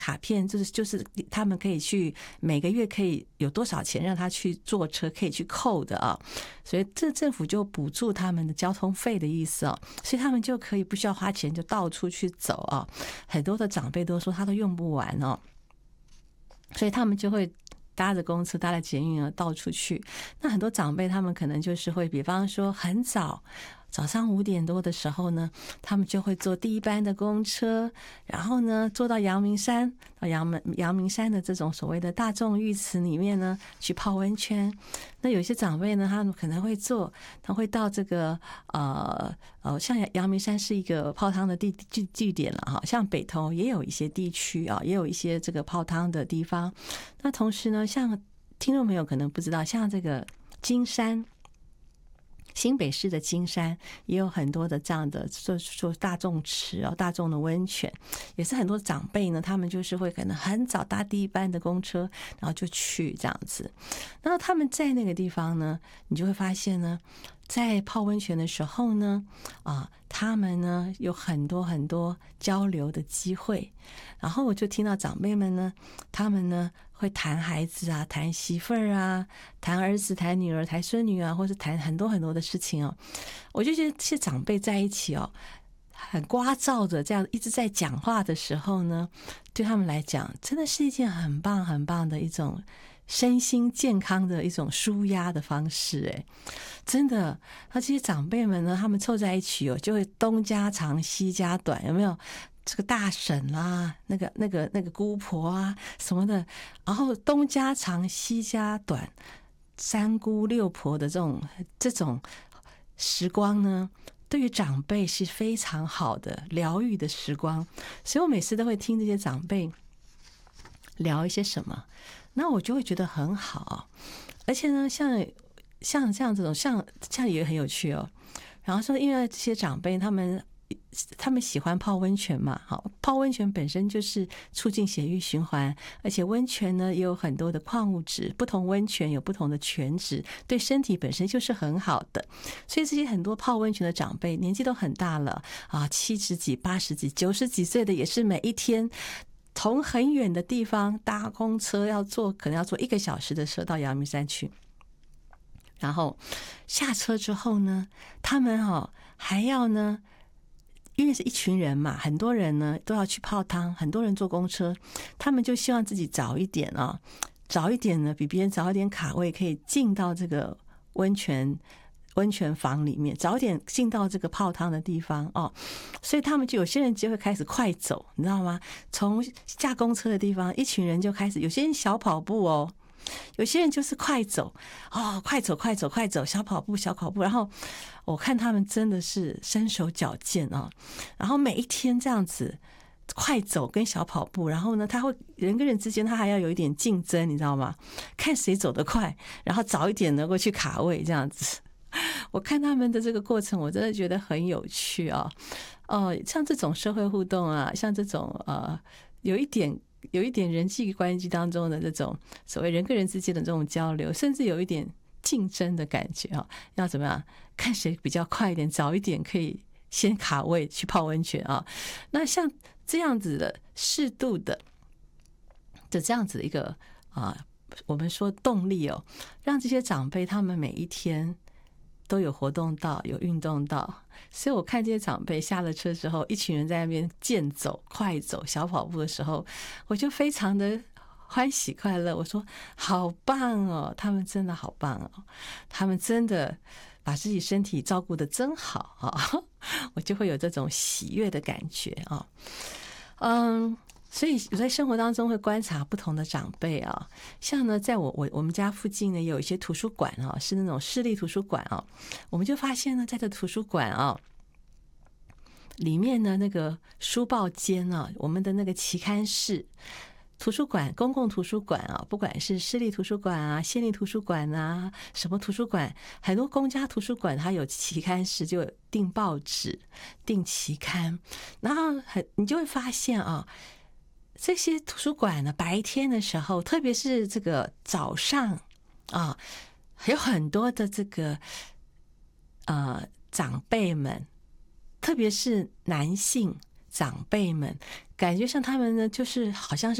卡片，就是他们可以去每个月可以有多少钱让他去坐车可以去扣的啊，所以这政府就补助他们的交通费的意思啊，所以他们就可以不需要花钱就到处去走啊。很多的长辈都说他都用不完哦，所以他们就会搭着公车搭着捷运啊到处去。那很多长辈他们可能就是会比方说很早上5点多的时候呢，他们就会坐第一班的公车，然后呢坐到阳明山，到阳明山的这种所谓的大众浴池里面呢去泡温泉。那有些长辈呢，他们可能会他会到这个像阳明山是一个泡汤的据点了哈，像北投也有一些地区啊，也有一些这个泡汤的地方。那同时呢，像听众朋友可能不知道，像这个金山。新北市的金山也有很多的这样的说大众池大众的温泉，也是很多长辈呢，他们就是会可能很早搭第一班的公车，然后就去这样子。然后他们在那个地方呢，你就会发现呢，在泡温泉的时候呢，他们呢有很多交流的机会。然后我就听到长辈们呢，他们呢会谈孩子啊，谈媳妇儿啊，谈儿子，谈女儿，谈孙女啊，或是谈很多的事情哦。我就觉得这些长辈在一起哦，很聒噪的这样一直在讲话的时候呢，对他们来讲真的是一件很棒的一种身心健康的一种抒压的方式。哎，真的，那这些长辈们呢，他们凑在一起哦，就会东家长西家短，有没有？这个大婶啦，那个姑婆啊什么的，然后东家长西家短，三姑六婆的这种时光呢，对于长辈是非常好的疗愈的时光。所以我每次都会听这些长辈聊一些什么，那我就会觉得很好。而且呢，像这种像也很有趣哦。然后说，因为这些长辈他们喜欢泡温泉嘛，好，泡温泉本身就是促进血液循环，而且温泉呢也有很多的矿物质，不同温泉有不同的泉质，对身体本身就是很好的。所以这些很多泡温泉的长辈年纪都很大了啊，70几、80几、90几岁的，也是每一天从很远的地方搭公车可能要坐1个小时的车到阳明山去。然后下车之后呢，他们还要呢，因为是一群人嘛，很多人呢都要去泡汤，很多人坐公车，他们就希望自己早一点呢，比别人早一点卡位，可以进到这个温泉房里面，早点进到这个泡汤的地方所以他们有些人就会开始快走，你知道吗？从下公车的地方，一群人就开始，有些人小跑步有些人就是快走快走，小跑步，然后我看他们真的是身手矫健然后每一天这样子快走跟小跑步，然后呢，他会人跟人之间他还要有一点竞争，你知道吗？看谁走得快，然后早一点能够去卡位这样子。我看他们的这个过程，我真的觉得很有趣像这种社会互动啊，像这种有一点人际关系当中的这种所谓人跟人之间的这种交流，甚至有一点竞争的感觉要怎么样看谁比较快一点，早一点可以先卡位去泡温泉那像这样子的适度的这样子的一个我们说动力让这些长辈他们每一天都有活动到，有运动到。所以我看这些长辈下了车之后，一群人在那边健走、快走、小跑步的时候，我就非常的欢喜快乐。我说好棒他们真的好棒他们真的把自己身体照顾得真好我就会有这种喜悦的感觉所以我在生活当中会观察不同的长辈像呢，在我们家附近呢有一些图书馆是那种市立图书馆我们就发现呢，在这图书馆里面呢，那个书报间我们的那个期刊室。图书馆，公共图书馆不管是市立图书馆县立图书馆什么图书馆，很多公家图书馆它有期刊室，就有订报纸、订期刊，然后你就会发现这些图书馆呢，白天的时候，特别是这个早上有很多的这个长辈们，特别是男性长辈们感觉上他们呢就是好像是